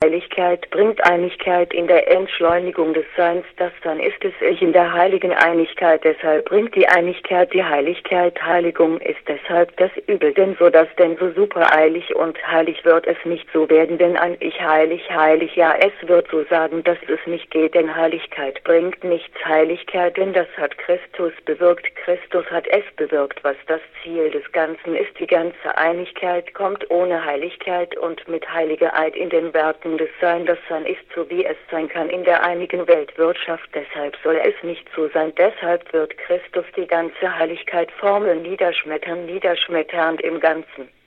Heiligkeit bringt Einigkeit in der Entschleunigung des Seins. Das Sein ist es Ich in der heiligen Einigkeit. Deshalb bringt die Einigkeit die Heiligkeit. Heiligung ist deshalb das Übel. Denn so supereilig und heilig wird es nicht so werden. Denn ein Ich heilig, heilig, ja, es wird so sagen, dass es nicht geht. Denn Heiligkeit bringt nichts Heiligkeit. Denn das hat Christus bewirkt. Christus hat es bewirkt, was das Ziel des Ganzen ist. Die ganze Einigkeit kommt ohne Heiligkeit und mit heiliger Eid in den Werken des Sein. Das Sein ist so, wie es sein kann in der einigen Weltwirtschaft. Deshalb soll es nicht so sein. Deshalb wird Christus die ganze Heiligkeit formeln, niederschmetternd im Ganzen.